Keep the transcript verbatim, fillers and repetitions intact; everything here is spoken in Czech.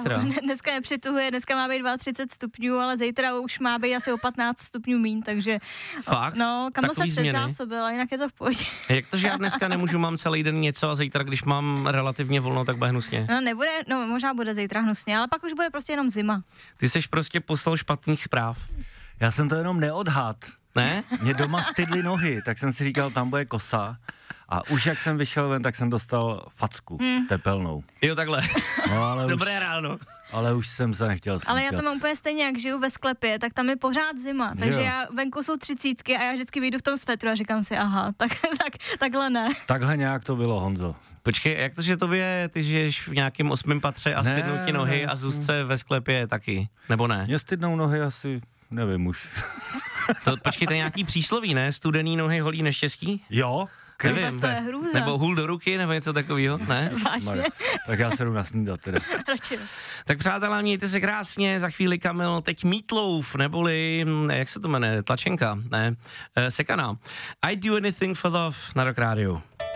zítra. Dneska nepřituhuje, dneska má být třicet dva stupňů, ale zítra už má být asi o patnáct stupňů míň, takže Fakt? no, kam se předzásobil, ale jinak je to v pohodě. Jak to, že já dneska nemůžu, mám celý den něco a zítra, když mám relativně volno, tak bude hnusně? No nebude, no možná bude zítra hnusně, ale pak už bude prostě jenom zima. Ty seš prostě poslal špatných zpráv. Já jsem to jenom neodhad. Ne? Mě doma stydly nohy, tak jsem si říkal, tam bude kosa. A už jak jsem vyšel ven, tak jsem dostal facku hmm. tepelnou. Jo, takhle. No, ale Dobré už, ráno. Ale už jsem se nechtěl slíkat. Ale já to mám úplně stejně, jak žiju ve sklepě, tak tam je pořád zima. Takže jo. já venku jsou třicítky a já vždycky vyjdu v tom svetru a říkám si, aha, tak, tak, takhle ne. Takhle nějak to bylo, Honzo. Počkej, jak to, že tobě, ty žiješ v nějakém osmém patře a stydnou ti nohy a Zuzce ve sklepě taky, nebo ne? Mě stydnou nohy asi, nevím už. To, počkej, to je nějaký přísloví, ne? Studený nohy holí neštěstí? Jo? Nevím. To je hrůza. Nebo hůl do ruky, nebo něco takového, ne? Vážně. Tak já se jdu nasnídat teda. Radši. Tak přátelé, mějte se krásně, za chvíli Kamil, teď Meat Loaf, neboli, jak se to jmenuje, tlačenka, ne, e, sekaná. I do anything for love na Rock Radio.